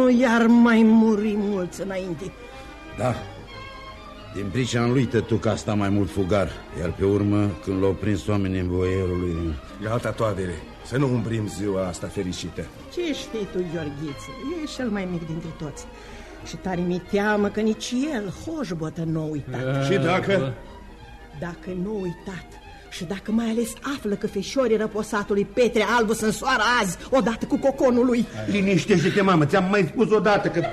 nu i-ar mai muri mulți înainte. Da, din pricina lui tătuca a stat mai mult fugar, iar pe urmă, când l-au prins oamenii în boierului... Gata, toadere, să nu umbrim ziua asta fericită. Ce știi tu, Gheorghiță? E cel mai mic dintre toți. Și tare mi teamă că nici el, Hoșbotă, nu a uitat. Și dacă? Dacă nu a uitat și dacă mai ales află că feșorii răposatului Petre Albu se însoară azi, odată cu coconul lui. Liniștește-te, mamă, ți-am mai spus odată că...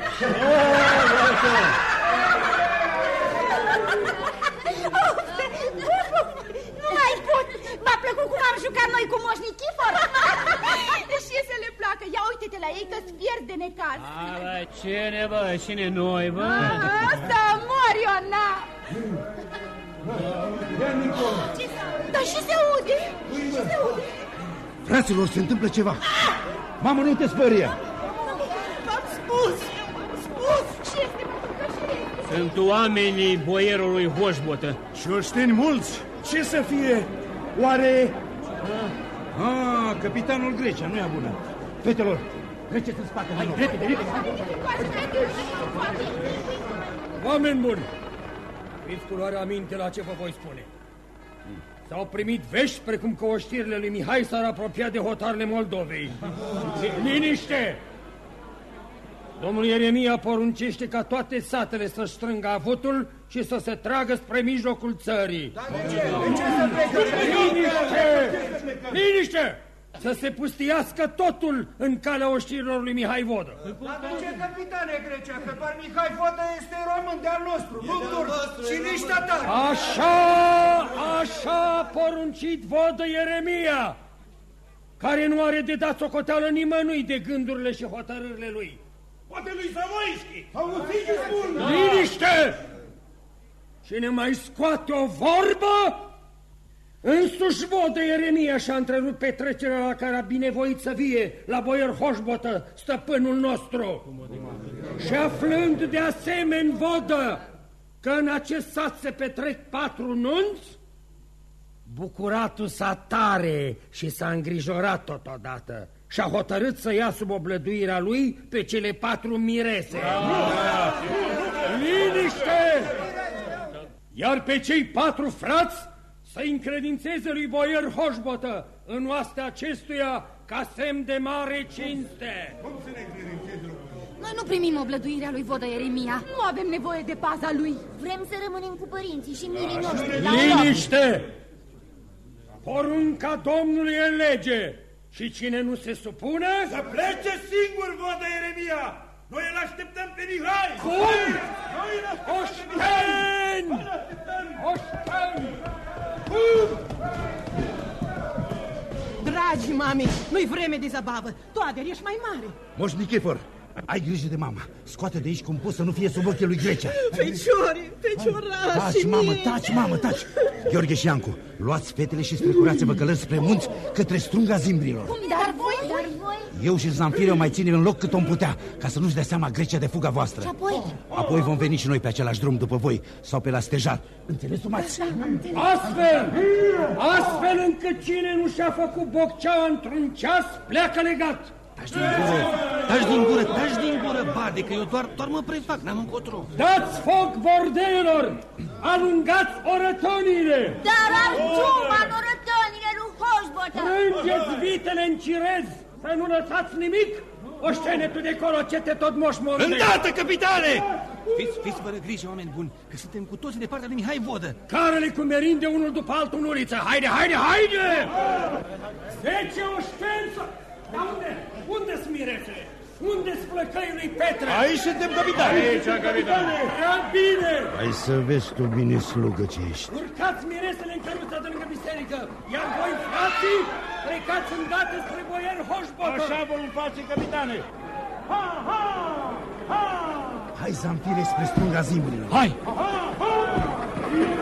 Nu mai pot! M-a plăcut cum am jucat noi cu Moș Nichifor. Și să le placă. Ia uite-te la ei că-ți pierd de necaz. Cine, bă? Cine noi, bă? Asta mor eu, na! Dar și se aude. Fraților, se întâmplă ceva. Mamă, nu te spăria. V-am spus. Ce este? Sunt oamenii boierului Hoșbotă. Și oșteni mulți. Ce să fie? Oare... capitanul Grecia, nu e bună. Fetelor, treceți în spate. Hai, repede. Oameni buni, fiți cu luarea aminte la ce vă voi spune. S-au primit vești precum că oștirile lui Mihai s-ar apropia de hotarele Moldovei. Liniște! Domnul Ieremia poruncește ca toate satele să-și strângă avutul și să se tragă spre mijlocul țării. Dar de ce să plece? Liniște! Să se pustiască totul în calea oștirilor lui Mihai Vodă. Dar de ce, capitane Grecia? Că doar Mihai Vodă este român de-al nostru, nu turc și nici tatar. Așa a poruncit Vodă Ieremia, care nu are de dat socoteală nimănui de gândurile și hotărârile lui. Poate lui Zamoischi. Auziți ce spun? Liniște! Cine mai scoate o vorbă, însuși Vodă Ieremia și-a întrerupt petrecerea la care a binevoit să vie la boier Hoșbotă, stăpânul nostru. Și aflând de asemenea Vodă că în acest sat se petrec 4 nunți, bucuratul s-a tare și s-a îngrijorat totodată și a hotărât să ia sub oblăduirea lui pe cele 4 mirese. Liniște! Iar pe cei 4 frați să încredințeze lui boier Hoșbotă în oastea acestuia ca semn de mare cinste. Cum să ne încredințeze? Noi nu primim oblăduirea lui Vodă Ieremia. Nu avem nevoie de paza lui. Vrem să rămânem cu părinții și mirii noștri. Liniște! Porunca Domnului e lege și cine nu se supune... Să plece singur, Vodă Ieremia! Noi îl așteptăm pe Mihai! Cum? Oșteni! Oșteni! Dragi mami, nu-i vreme de zabavă. Toader, ești mai mare. Moș Nichifor, ai grijă de mama. Scoate de aici cum poți să nu fie sub ochii lui Grecia. Feciorașii Taci, taci. Gheorghe și Iancu, luați fetele și sprecurați-vă călări spre munți către strunga zimbrilor. Dar voi? Eu și Zanfire o mai ținem în loc cât om putea, ca să nu-și dea seama Grecia de fuga voastră. Apoi vom veni și noi pe același drum după voi sau pe la stejar. Înțeles, umați? Astfel încât cine nu și-a făcut bocceaua într-un ceas, pleacă legat. Taci din gură, bade, că eu doar mă prefac, n-am încotro. Dați foc bordelor! Alungați orătoniile! Dar arătuma în orătonile lui Hoșbotă! Prângeți vitele în cirez, să nu lăsați nimic! Oștenetul de colo, ce te tot moșmorte! Îndată, capitane! Fiți fără grijă, oameni buni, că suntem cu toții de partea lui Mihai Vodă. Carele cu merinde unul după altul în uliță! Haide! 10 oșteni să... Dar unde-s miresele? Unde-s flăcăii lui Petre? Aici suntem, capitane! Aici, capitane! Prea bine! Hai să vezi tu bine, slugă, ce ești. Urcați miresele în căruța de lângă biserică, iar voi, frații, plecați îndată spre boier Hoșbotă! Așa vom face, capitane! Hai, Zanfire, spre strunga zimbrilor. Hai!